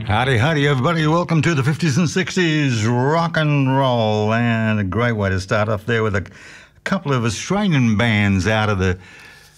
Howdy, howdy, everybody. Welcome to the 50s and 60s rock and roll. And a great way to start off there with a couple of Australian bands out of the